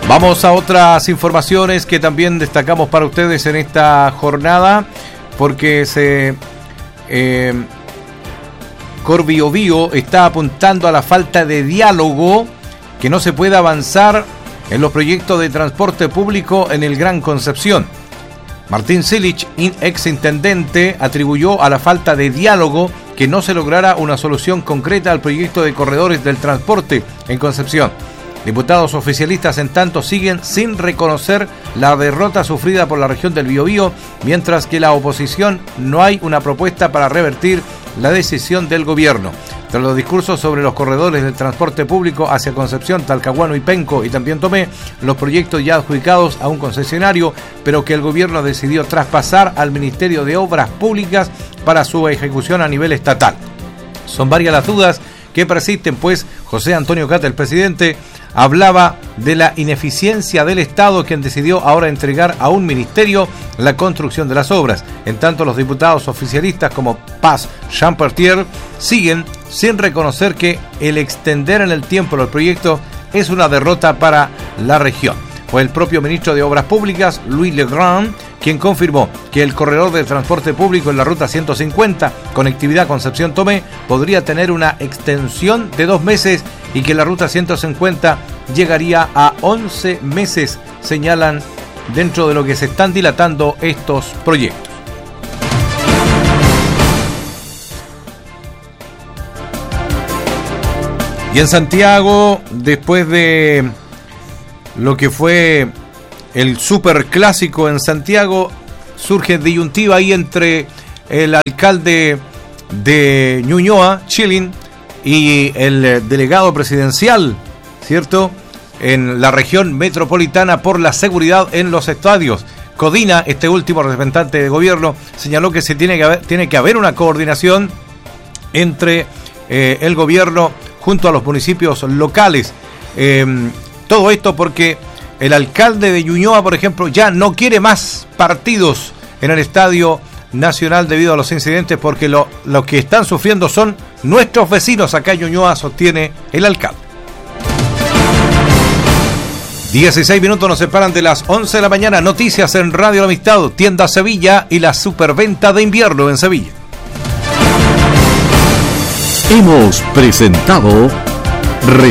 Vamos a otras informaciones que también destacamos para ustedes en esta jornada, porque Corbiobío está apuntando a la falta de diálogo, que no se puede avanzar en los proyectos de transporte público en el Gran Concepción. Martín Silich, exintendente, atribuyó a la falta de diálogo que no se lograra una solución concreta al proyecto de corredores del transporte en Concepción. Diputados oficialistas, en tanto, siguen sin reconocer la derrota sufrida por la región del Biobío, mientras que la oposición no hay una propuesta para revertir la decisión del gobierno. Tras los discursos sobre los corredores del transporte público hacia Concepción, Talcahuano y Penco y también Tomé, los proyectos ya adjudicados a un concesionario, pero que el gobierno decidió traspasar al Ministerio de Obras Públicas para su ejecución a nivel estatal. Son varias las dudas que persisten, pues José Antonio Cata, el presidente, hablaba de la ineficiencia del Estado, quien decidió ahora entregar a un ministerio la construcción de las obras. En tanto, los diputados oficialistas como Paz Champertier siguen sin reconocer que el extender en el tiempo los proyectos es una derrota para la región. Fue el propio ministro de Obras Públicas, Louis Legrand, quien confirmó que el corredor de transporte público en la ruta 150, conectividad Concepción-Tomé, podría tener una extensión de 2 meses y que la ruta 150 llegaría a 11 meses, señalan dentro de lo que se están dilatando estos proyectos. Y en Santiago, después de lo que fue el superclásico en Santiago, surge disyuntiva ahí entre el alcalde de Ñuñoa, Chilin, y el delegado presidencial, ¿cierto?, en la región metropolitana por la seguridad en los estadios. Codina, este último representante de gobierno, señaló que tiene que haber una coordinación entre el gobierno junto a los municipios locales. Todo esto porque el alcalde de Ñuñoa, por ejemplo, ya no quiere más partidos en el Estadio Nacional debido a los incidentes, porque lo que están sufriendo son nuestros vecinos acá en Ñuñoa, sostiene el alcalde. 16 minutos nos separan de las 11 de la mañana. Noticias en Radio La Amistad, Tienda Sevilla y la superventa de invierno en Sevilla. Hemos presentado